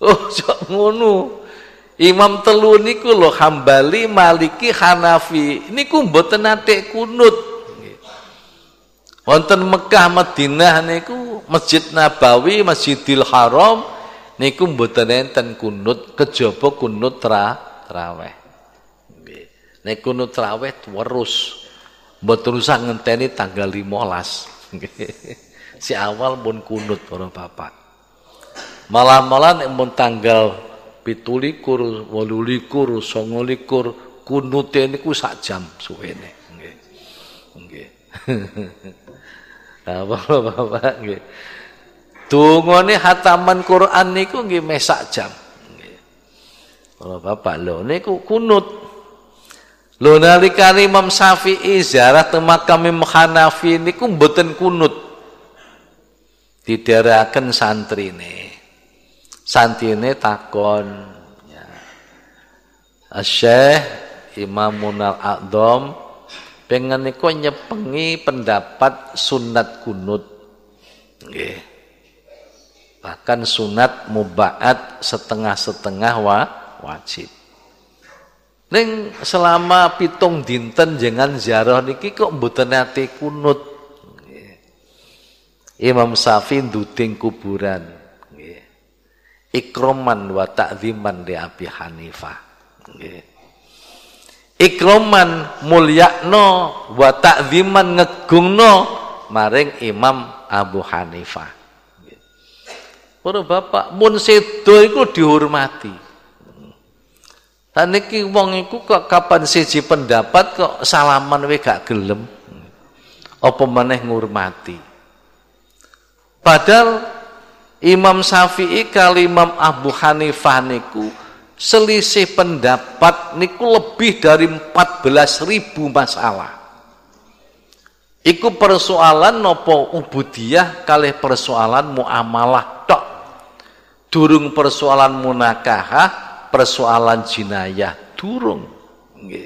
Oh, jok ngono. Imam telu niku lho Hambali, Maliki, Hanafi. Niku mboten nate kunut. Wonten Mekah, Madinah niku Masjid Nabawi, Masjidil Haram niku mboten enten kunut, kejaba kunut tarawih. Nggih. Nek kunut tarawih terus mboten usah ngenteni tanggal 15. Si awal pun kunut para bapak. Malah-malah nek mun tanggal 17, 18, 19 kunute niku sak jam suwene. Nggih. Nggih. Nah, bapak nggih. Dungane hataman Quran niku nggih meh sak jam. Nggih. Para bapak lho niku kunut. Lho nalikane Imam Syafi'i ziarah teng makam Imam Hanafi niku mboten kunut. Didherekaken santrine. Santrine takon ya. Syekh Imamun Al-A'dham pengen niku nyepengi pendapat sunat kunut. Nggih. Bahkan sunat mubaat setengah-setengah wajib. Ning selama 7 dinten jangan ziarah niki kok mboten nate kunut. Nggih. Imam Syafi'i nduding kuburan. Nggih. Ikroman wa ta'ziman li Abi Hanifah. Nggih. Ikroman mulyakno wa ta'ziman ngegungno maring Imam Abu Hanifah. Nggih. Para bapak mun sedo iku dihormati. Niki wong iku kok kapan siji pendapat kok salaman we gak gelem. Apa meneh ngurmati. Padahal Imam Syafi'i kali Imam Abu Hanifah niku selisih pendapat niku lebih dari 14.000 masalah. Iku persoalan napa ubudiyah kalih persoalan muamalah tok. Durung persoalan munakahah, persoalan jinayah durung. Nggih.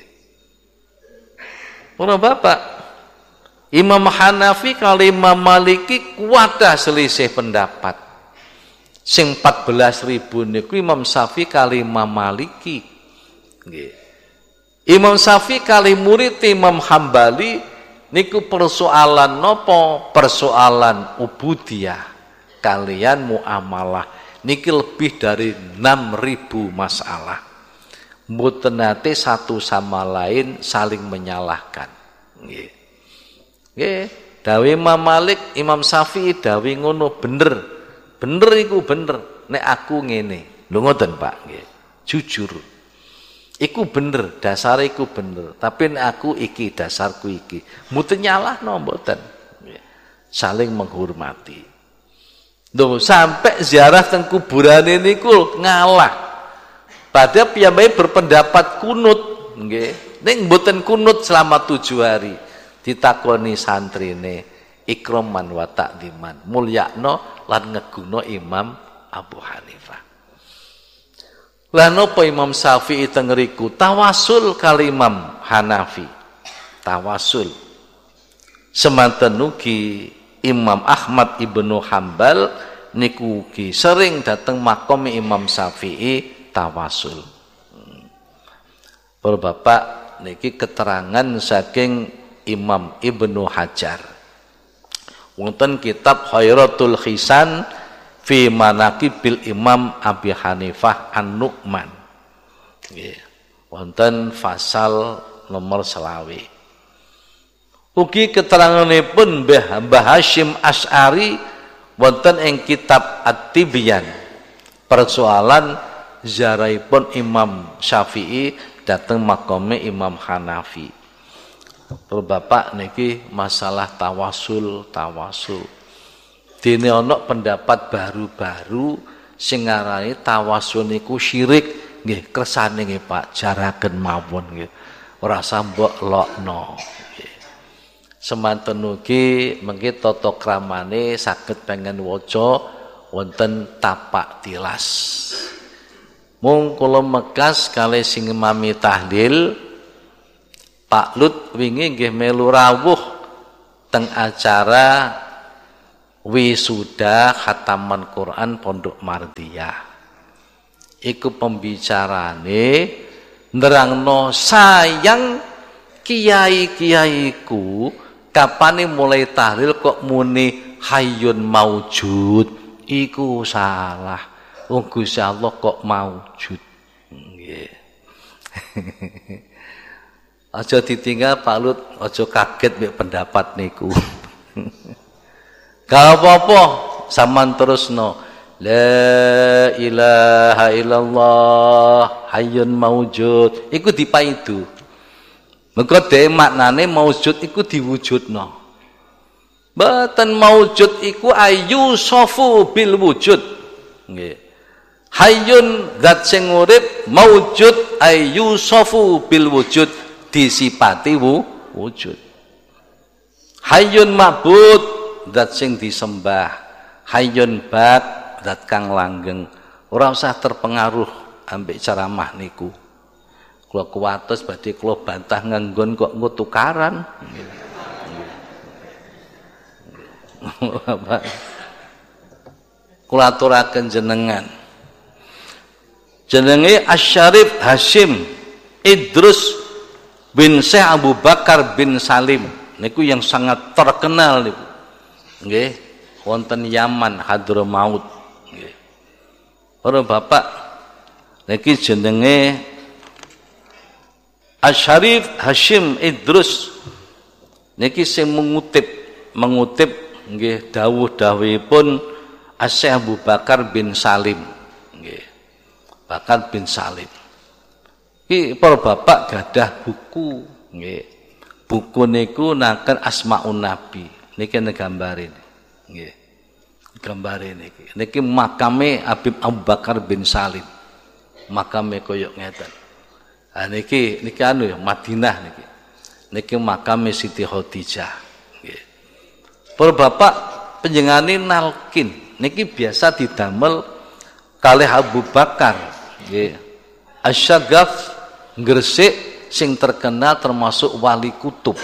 Ora bapak. Imam Hanafi kali Imam Maliki kuwatah selisih pendapat. Sing 14.000 niku Imam Syafi'i kali Imam Maliki. Nggih. Imam Syafi'i kali murid Imam Hambali niku persoalan napa? Persoalan ubudiyah kalian muamalah. Niki lebih dari 6.000 masalah. Mboten nate satu sama lain saling menyalahkan. Nggih. Nggih, dawuh Imam Malik, Imam Syafi'i dawuh ngono bener. Bener iku bener. Nek aku ngene. Lho ngoten, Pak, nggih. Jujur. Iku bener, dasar iku bener. Tapi nek aku iki dasarku iki. Mboten nyalahno mboten. Nggih. Saling menghormati. Loh, sampai ziarah teng kuburane niku ngalah. Padahal piyambake berpendapat kunut, nggih. Ning mboten kunut selama 7 hari. Ditakoni santrine, ikroman wa ta'dziman, mulyakno lan ngegungno Imam Abu Hanifah. Lah napa Imam Syafi'i teng ngriku tawasul kali Imam Hanafi. Tawasul. Semanten ugi Imam Ahmad Ibnu Hambal niku ugi sering dateng makom Imam Syafi'i tawasul. Para bapak niki keterangan saking Imam Ibnu Hajar. Wonten kitab Khairatul Khisan fi Manaqibil Imam Abi Hanifah An-Nu'man. Nggih. Wonten pasal nomor 20. Ugi keteranganipun Mbah Hasyim Asy'ari wonten ing kitab At-Tibyan. Persoalan ziarahipun Imam Syafi'i dateng makome Imam Hanafi. Bapak niki masalah tawasul. Dene ana pendapat baru-baru sing ngarani tawasul niku syirik. Nggih, kersane nggih Pak, jaraken mawon nggih. Ora sambok lokno. Semanten ugi mengki tata kramane saged pengen waca wonten tapak tilas. Mung kula mekas kalih sing mami tahlil Pak Lut wingi nggih melu rawuh teng acara wisuda khataman Quran Pondok Mardiyah. iku pembicarane nerangno sayang kiai-kiaiku kapane mulai tahlil kok muni hayyun maujud, iku salah. Wong Gusti Allah kok maujud. Nggih. Aja ditinggal Pak Lut, aja kaget mek pendapat niku. Gak apa-apa, sampean terusno. La ilaha illallah hayyun maujud. Iku dipaidu. Mergo dhewe maknane maujud iku diwujudno. Mboten maujud iku ayu sofu bil wujud. Nggih. Hayyun zat sing urip, maujud ayu sofu bil wujud disipati wujud. Hayyun ma'bud zat sing disembah, hayyun bak zat kang langgeng. Ora usah terpengaruh ambek ceramah niku. Kula kuwates badhe kula bantah nganggon kok engko tukaran. Kula aturaken jenengan. Jenenge Asy-Syarif Hasyim Idrus bin Syekh Abu Bakar bin Salim. Niku yang sangat terkenal niku. Nggih, wonten Yaman Hadramaut. Nggih. Para bapak, niki jenenge Asy-Syarif Hasyim Idrus. Niki sing mengutip nggih dawuh-dawuhipun Syekh Abu Bakar bin Salim. Nggih. Bakar bin Salim. Iki para bapak gadah buku, nggih. Buku niku naken Asmaun Nabi. Niki gambare. Nggih. Gambare niki. Niki makame Habib Abu Bakar bin Salim. Makame koyok ngeten. Ah niki anu ya Madinah niki. Niki makame Siti Khadijah. Nggih. Para bapak panjenengane nalkin. Niki biasa didamel kalih Abu Bakar. Nggih. Asy-Syaghaf Gresik sing terkenal termasuk wali kutub.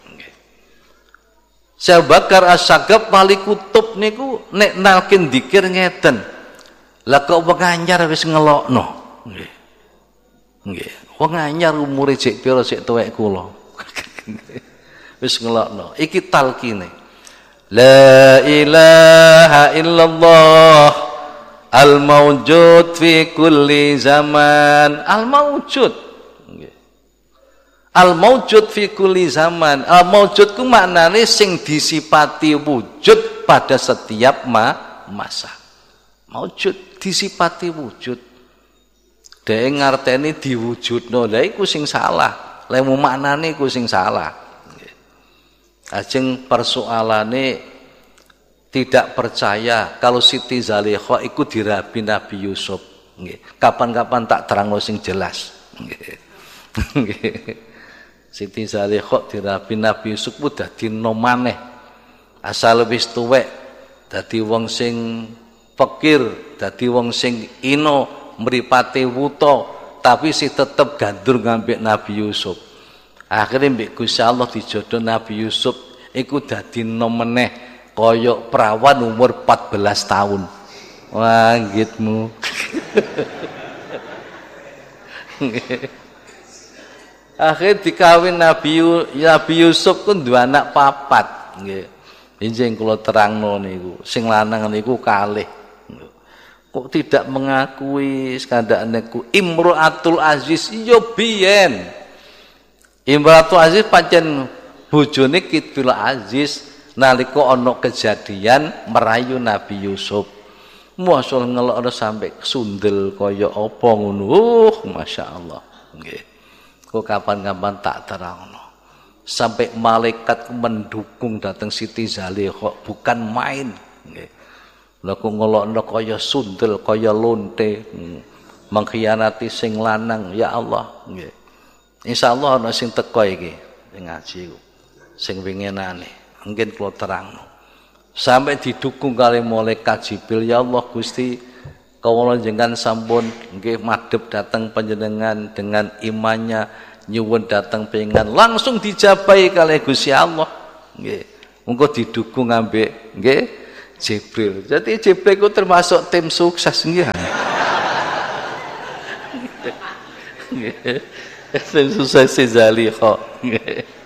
Syekh Bakar Asy-Syaghaf wali kutub niku nek nalkin dzikir ngeten. Lah kok wong anyar wis ngelokno. Nggih. Nggih. Wong anyar umure jek pira sik tuwek kula. Wis ngelokno. Iki talkine. La ilaha illallah al-mawjud fi kulli zaman. Al-mawjud. Al-mawjud fi kulli zaman. Al-mawjud ku maknane sing disipati wujud pada setiap masa. Mawjud disipati wujud. Dhek ngarteni diwujudno. Lah iku sing salah. Lemu maknane iku sing salah. Ajeng persoalane tidak percaya kalau Siti Zalikhah iku dirabi Nabi Yusuf. Nggih. Kapan-kapan tak terangno sing jelas. Nggih. Siti Zalikhah dirabi Nabi Yusuf ku dadi nom maneh. Asal wis tuwek dadi wong sing fakir, dadi wong sing ino, mripate wuta, tapi si tetep gandur ngambek Nabi Yusuf. Akhirnya mbek Gusti Allah dijodoh Nabi Yusuf iku dadi nom meneh kaya perawan umur 14 tahun. Wah, ngitmu. Akhirnya dikawin Nabi Yusuf ku duwe anak 4. Nggih. Injing kula terangno niku, sing lanang niku kalih. Kok tidak mengakui sekandakane ku Imro'atul Aziz ya biyen. Imro'atul Aziz pancen bojone Kitbil Aziz nalika ana kejadian merayu Nabi Yusuf. Mosok ngelokno sampai sundel kaya apa ngono. Masyaallah. Nggih. Kok kapan-kapan tak terangno. Sampai malaikat mendukung datang Siti Zalikhah bukan main. Nggih. Lha kok ngelokno kaya sundel kaya lonte. Mengkhianati sing lanang ya Allah. Nggih. Insyaallah ana sing teko iki sing ngaji ku. Sing winginane. Mungkin kula terangno. Sampai didukung kali malaikat Jibril, ya Allah Gusti kawula jenengan sampun nggih madhep datang panjenengan dengan imannya nyuwun datang pengen langsung dijabahi kali Gusti Allah nggih. Monggo didukung ambek nggih Jibril. Jadi Jibril itu termasuk tim sukses nggih. Sing sukses Zalikha.